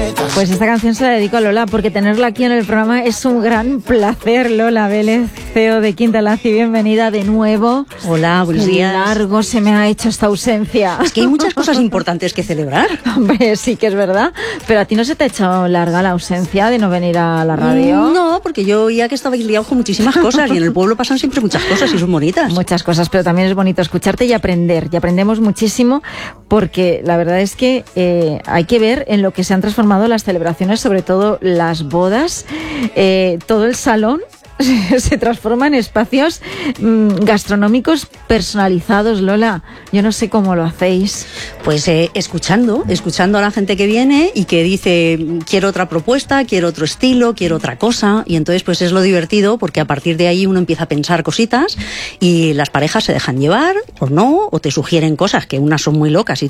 Pues esta canción se la dedico a Lola, porque tenerla aquí en el programa es un gran placer. Lola Vélez, CEO de Quinta Laci, bienvenida de nuevo. Hola, buenos días. Qué largo se me ha hecho esta ausencia. Es que hay muchas cosas importantes que celebrar. Hombre, sí que es verdad. Pero ¿a ti no se te ha hecho larga la ausencia de no venir a la radio? No, porque yo oía que estabais liados con muchísimas cosas y en el pueblo pasan siempre muchas cosas y son bonitas. Muchas cosas, pero también es bonito escucharte y aprender. Y aprendemos muchísimo porque la verdad es que hay que ver en lo que se han transformado las celebraciones, sobre todo las bodas, todo el salón se transforma en espacios gastronómicos personalizados. Lola, yo no sé cómo lo hacéis. Pues escuchando a la gente que viene y que dice quiero otra propuesta, quiero otro estilo, quiero otra cosa, y entonces pues es lo divertido, porque a partir de ahí uno empieza a pensar cositas y las parejas se dejan llevar o no, o te sugieren cosas que unas son muy locas y